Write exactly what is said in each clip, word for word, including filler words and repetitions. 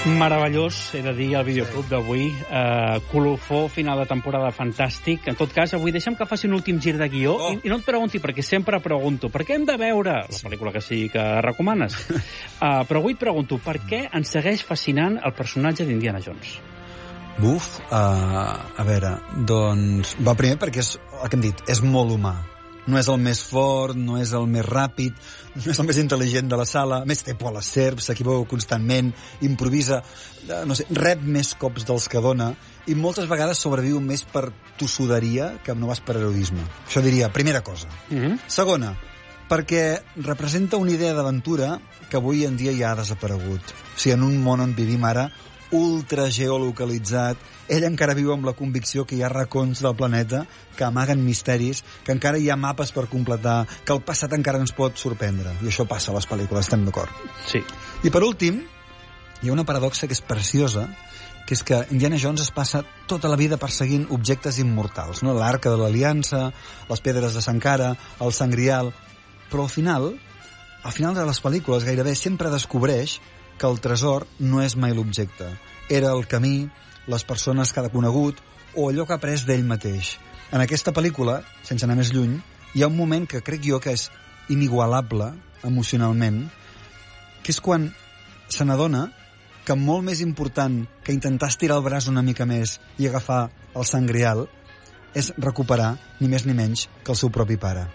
Meravellós, he de dir, el videoclub d'avui. Uh, colofó, final de temporada fantàstic. En tot cas, avui deixa'm que faci un últim gir de guió oh. i, i no et pregunti, perquè sempre pregunto, per què hem de veure la pel·lícula que sí que recomanes? Uh, però avui et pregunto, per què ens segueix fascinant el personatge d'Indiana Jones? Buf, uh, a veure, doncs... Va, primer perquè és, el que hem dit, és molt humà. No és el més fort, no és el més ràpid, no és el més intel·ligent de la sala, a més té por a les serps, s'equivoca constantment, improvisa, no sé, rep més cops dels que dona, i moltes vegades sobreviu més per tossuderia que no pas per heroisme. Això diria, primera cosa. Mm-hmm. Segona, perquè representa una idea d'aventura que avui en dia ja ha desaparegut. O sigui, en un món on vivim ara, ultra geolocalitzat, ell encara viu amb la convicció que hi ha racons del planeta que amaguen misteris, que encara hi ha mapes per completar, que el passat encara ens pot sorprendre. I això passa a les pel·lícules, estem d'acord? Sí. I per últim, hi ha una paradoxa que és preciosa, que és que Indiana Jones es passa tota la vida perseguint objectes immortals, no? L'Arca de l'Aliança, les pedres de Sankara, el Sant Grial, però al final, al final de les pel·lícules gairebé sempre descobreix que el tresor no és mai l'objecte. Era el camí, les persones que ha conegut o allò que ha après d'ell mateix. En aquesta pel·lícula, sense anar més lluny, hi ha un moment que crec jo que és inigualable emocionalment, que és quan se n'adona que molt més important que intentar estirar el braç una mica més i agafar el Sant Grial és recuperar ni més ni menys que el seu propi pare.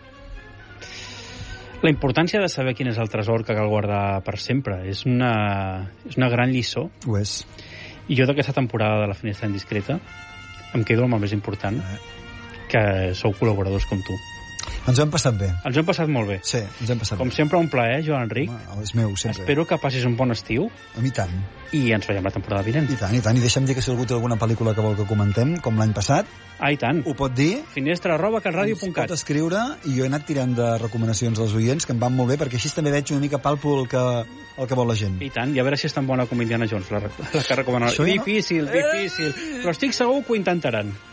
La importància de saber quin és el tresor que cal guardar per sempre és una, és una gran lliçó. Ho és. I jo d'aquesta temporada de La Finestra Indiscreta em quedo amb el més important, que sou col·laboradors com tu. Ens ho hem passat bé. Ens ho hem passat molt bé. Sí, ens ho hem passat com bé. Com sempre, un plaer, Joan Enric. Home, és meu, sempre. Espero que passis un bon estiu. A mi tant. I ens veiem la temporada vinent. I tant, i tant. I deixa'm dir que si algú té alguna pel·lícula que vol que comentem, com l'any passat, ah, i tant. Ho pot dir. Finestra arroba calradio punt cat. Pot escriure, i jo he anat tirant de recomanacions als oients, que em van molt bé, perquè així també veig una mica palpo el que, el que vol la gent. I tant, i a veure si és tan bona com Indiana Jones, la, la que recomanen. Difícil, no? difícil, però estic segur que ho intentaran.